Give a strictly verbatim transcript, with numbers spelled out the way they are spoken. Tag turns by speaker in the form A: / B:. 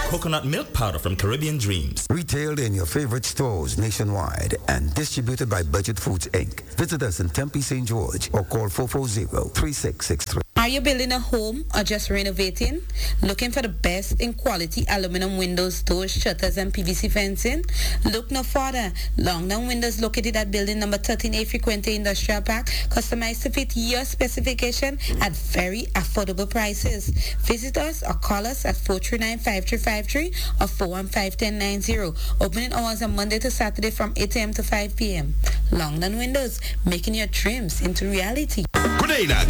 A: Coconut milk powder from Caribbean Dreams.
B: Retailed in your favorite stores nationwide and distributed by Budget Foods, Incorporated. Visit us in Tempe, Saint George or call four four zero, three six six three.
C: Are you building a home or just renovating? Looking for the best in quality aluminum windows, doors, shutters, and P V C fencing? Look no further. Longdown Windows, located at building number thirteen A Frequente Industrial Park, customized to fit your specification at very affordable prices. Visit us or call us at four three nine, five three five three or four one five, one zero nine zero. Opening hours are Monday to Saturday from eight a.m. to five p.m. Longdown Windows, making your dreams into reality.
D: Good day, lad.